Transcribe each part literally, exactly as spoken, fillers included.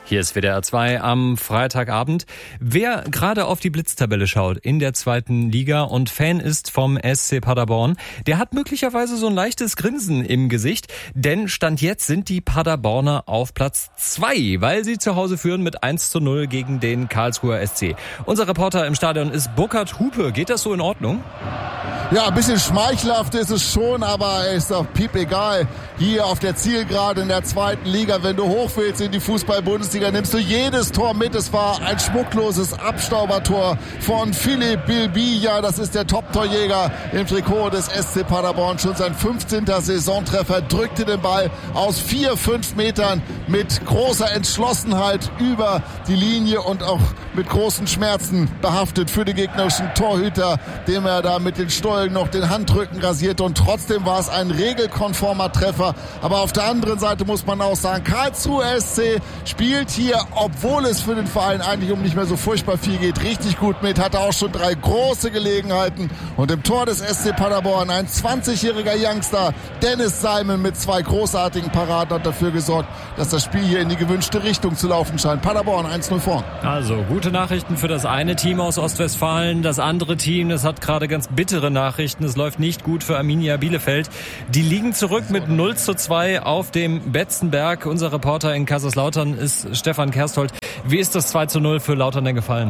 Hier ist W D R zwei am Freitagabend. Wer gerade auf die Blitztabelle schaut in der zweiten Liga und Fan ist vom S C Paderborn, der hat möglicherweise so ein leichtes Grinsen im Gesicht, denn Stand jetzt sind die Paderborner auf Platz zwei, weil sie zu Hause führen mit eins zu null gegen den Karlsruher S C. Unser Reporter im Stadion ist Burkhard Hupe. Geht das so in Ordnung? Ja, ein bisschen schmeichelhaft ist es schon, aber ist doch piep egal. Hier auf der Zielgerade in der zweiten Liga, wenn du hoch willst in die Fußball-Bundesliga, nimmst du jedes Tor mit. Es war ein schmuckloses Abstaubertor von Philipp Bilbija. Das ist der Top-Torjäger im Trikot des S C Paderborn. Schon sein fünfzehnter Saisontreffer, drückte den Ball aus vier, fünf Metern mit großer Entschlossenheit über die Linie und auch mit großen Schmerzen behaftet für den gegnerischen Torhüter, dem er da mit den Stollen noch den Handrücken rasierte, und trotzdem war es ein regelkonformer Treffer. Aber auf der anderen Seite muss man auch sagen, Karlsruhe S C spielt hier, obwohl es für den Verein eigentlich um nicht mehr so furchtbar viel geht, richtig gut mit, hatte auch schon drei große Gelegenheiten, und im Tor des S C Paderborn ein zwanzigjähriger Youngster, Dennis Simon, mit zwei großartigen Paraden hat dafür gesorgt, dass das Spiel hier in die gewünschte Richtung zu laufen scheint. Paderborn eins null vorn. Also gute Nachrichten für das eine Team aus Ostwestfalen. Das andere Team, das hat gerade ganz bittere Nachrichten. Es läuft nicht gut für Arminia Bielefeld. Die liegen zurück mit null zu zwei auf dem Betzenberg. Unser Reporter in Kaiserslautern ist Stefan Kersthold. Wie ist das zwei zu null für Lautern denn gefallen?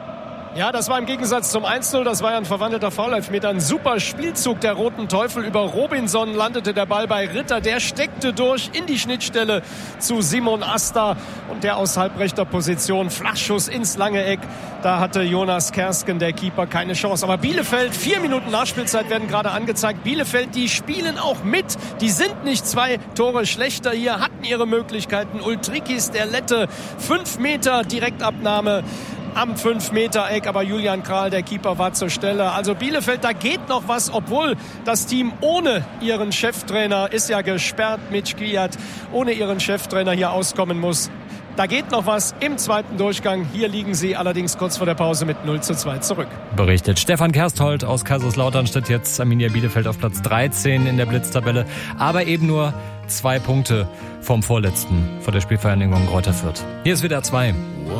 Ja, das war im Gegensatz zum eins zu null, das war ja ein verwandelter Foul-Elfmeter. Ein super Spielzug der Roten Teufel. Über Robinson landete der Ball bei Ritter. Der steckte durch in die Schnittstelle zu Simon Asta. Und der aus halbrechter Position, Flachschuss ins lange Eck. Da hatte Jonas Kersken, der Keeper, keine Chance. Aber Bielefeld, vier Minuten Nachspielzeit werden gerade angezeigt. Bielefeld, die spielen auch mit. Die sind nicht zwei Tore schlechter hier, hatten ihre Möglichkeiten. Ultrikis, der Lette, fünf Meter Direktabnahme am fünf Meter Eck, aber Julian Kral, der Keeper, war zur Stelle. Also Bielefeld, da geht noch was, obwohl das Team ohne ihren Cheftrainer, ist ja gesperrt mit Skiat, ohne ihren Cheftrainer hier auskommen muss. Da geht noch was im zweiten Durchgang. Hier liegen sie allerdings kurz vor der Pause mit null zu zwei zurück. Berichtet Stefan Kersthold aus Kaiserslautern. Steht jetzt Arminia Bielefeld auf Platz dreizehn in der Blitztabelle, aber eben nur zwei Punkte vom vorletzten, vor der Spielvereinigung Greuther Fürth. Hier ist W D R zwei.